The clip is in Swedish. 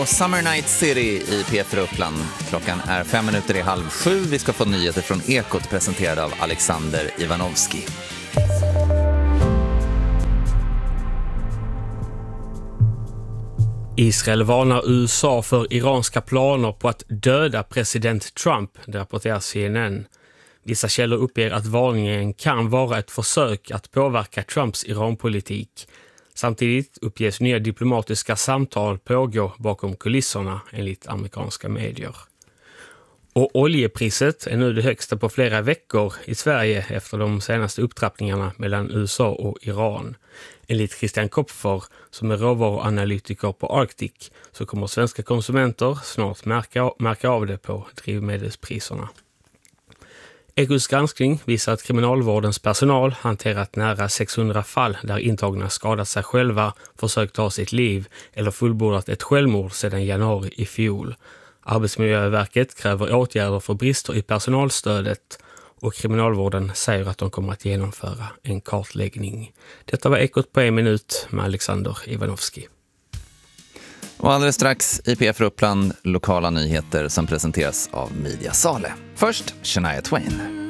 Summer Night City i P4 Uppland. Klockan är 6:05. Vi ska få nyheter från Ekot presenterade av Alexander Ivanovski. Israel varnar USA för iranska planer på att döda president Trump, det rapporterar CNN. Vissa källor uppger att varningen kan vara ett försök att påverka Trumps Iranpolitik. Samtidigt uppges nya diplomatiska samtal pågå bakom kulisserna enligt amerikanska medier. Och oljepriset är nu det högsta på flera veckor i Sverige efter de senaste upptrappningarna mellan USA och Iran. Enligt Christian Kopfer, som är råvaruanalytiker på Arctic, så kommer svenska konsumenter snart märka av det på drivmedelspriserna. Ekots granskning visar att kriminalvårdens personal hanterat nära 600 fall där intagna skadat sig själva, försökt ta sitt liv eller fullbordat ett självmord sedan januari i fjol. Arbetsmiljöverket kräver åtgärder för brister i personalstödet och kriminalvården säger att de kommer att genomföra en kartläggning. Detta var Ekot på 1 minut med Alexander Ivanovski. Och alldeles strax i P4 Uppland lokala nyheter som presenteras av Media Sale. Först Shania Twain.